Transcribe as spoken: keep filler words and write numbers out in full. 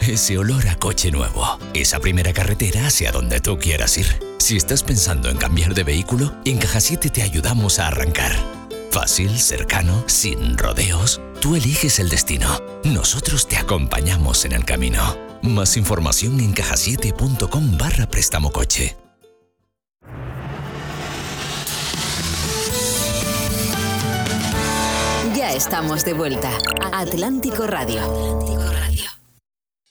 ese olor a coche nuevo, esa primera carretera hacia donde tú quieras ir. Si estás pensando en cambiar de vehículo, en Caja siete te ayudamos a arrancar. Fácil, cercano, sin rodeos. Tú eliges el destino. Nosotros te acompañamos en el camino. Más información en cajasiete.com barra préstamo coche. Ya estamos de vuelta. Atlántico Radio.